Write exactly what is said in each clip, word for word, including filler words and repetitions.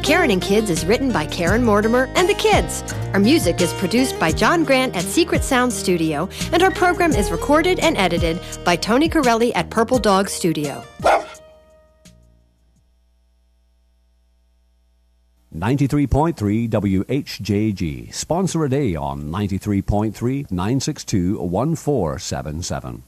Karen and Kids is written by Karen Mortimer and the kids. Our music is produced by John Grant at Secret Sound Studio, and our program is recorded and edited by Tony Corelli at Purple Dog Studio. ninety-three point three W H J G. Sponsor a day on ninety-three point three, nine six two, one four seven seven.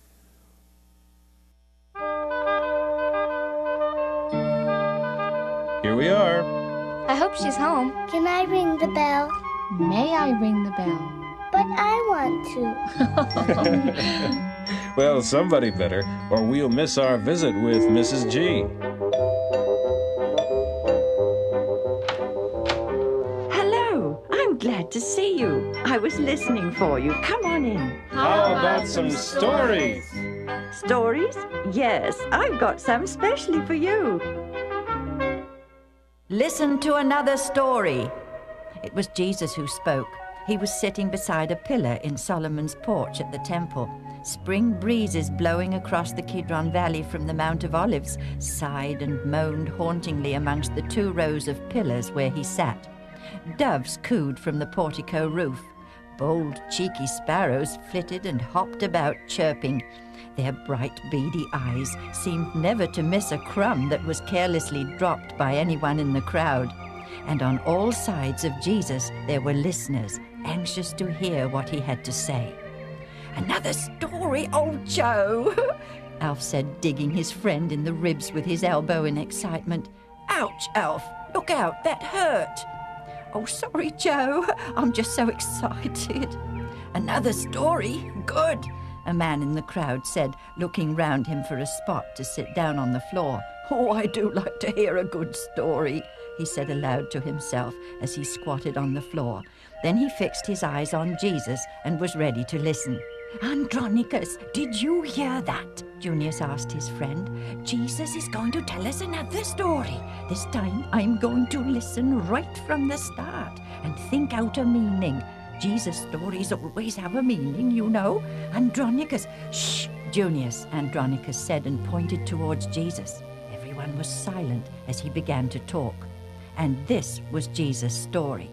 Here we are. I hope she's home. Can I ring the bell? May I ring the bell? But I want to. Well, somebody better, or we'll miss our visit with Missus G. Glad to see you. I was listening for you. Come on in. How about some stories? Stories? Yes, I've got some specially for you. Listen to another story. It was Jesus who spoke. He was sitting beside a pillar in Solomon's porch at the temple. Spring breezes blowing across the Kidron Valley from the Mount of Olives sighed and moaned hauntingly amongst the two rows of pillars where he sat. Doves cooed from the portico roof. Bold, cheeky sparrows flitted and hopped about, chirping. Their bright, beady eyes seemed never to miss a crumb that was carelessly dropped by anyone in the crowd. And on all sides of Jesus there were listeners, anxious to hear what he had to say. "Another story, old Joe," Alf said, digging his friend in the ribs with his elbow in excitement. "Ouch, Alf! Look out, that hurt!" "Oh, sorry, Joe. I'm just so excited." "Another story? Good," a man in the crowd said, looking round him for a spot to sit down on the floor. "Oh, I do like to hear a good story," he said aloud to himself as he squatted on the floor. Then he fixed his eyes on Jesus and was ready to listen. "Andronicus, did you hear that?" Junius asked his friend. "Jesus is going to tell us another story. This time I'm going to listen right from the start and think out a meaning. Jesus' stories always have a meaning, you know. Andronicus..." "Shh, Junius," Andronicus said and pointed towards Jesus. Everyone was silent as he began to talk. And this was Jesus' story.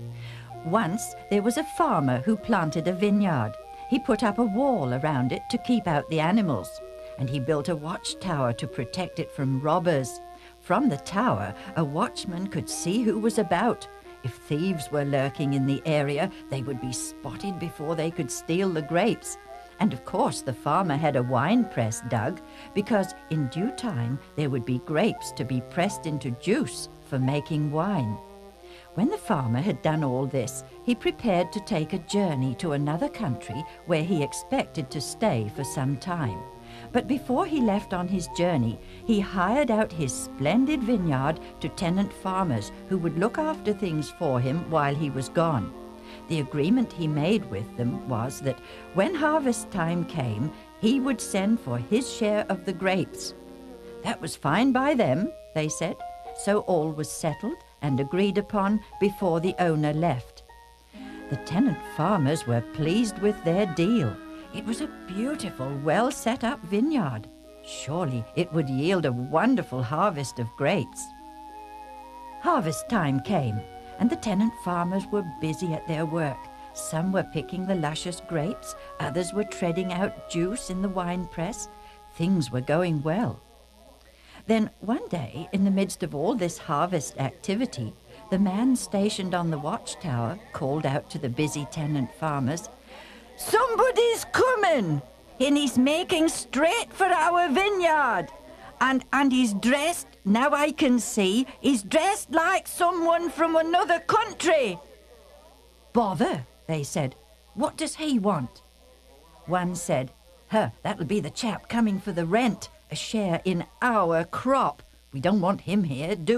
Once there was a farmer who planted a vineyard. He put up a wall around it to keep out the animals, and he built a watchtower to protect it from robbers. From the tower, a watchman could see who was about. If thieves were lurking in the area, they would be spotted before they could steal the grapes. And of course the farmer had a wine press dug, because in due time there would be grapes to be pressed into juice for making wine. When the farmer had done all this, he prepared to take a journey to another country where he expected to stay for some time. But before he left on his journey, he hired out his splendid vineyard to tenant farmers who would look after things for him while he was gone. The agreement he made with them was that when harvest time came, he would send for his share of the grapes. That was fine by them, they said, so all was settled and agreed upon before the owner left. The tenant farmers were pleased with their deal. It was a beautiful, well-set-up vineyard. Surely it would yield a wonderful harvest of grapes. Harvest time came, and the tenant farmers were busy at their work. Some were picking the luscious grapes, others were treading out juice in the wine press. Things were going well. Then one day, in the midst of all this harvest activity, the man stationed on the watchtower called out to the busy tenant farmers, "Somebody's coming, and he's making straight for our vineyard. And, and he's dressed, now I can see, he's dressed like someone from another country." "Bother," they said. "What does he want?" One said, "Huh, that'll be the chap coming for the rent, a share in our crop. We don't want him here, do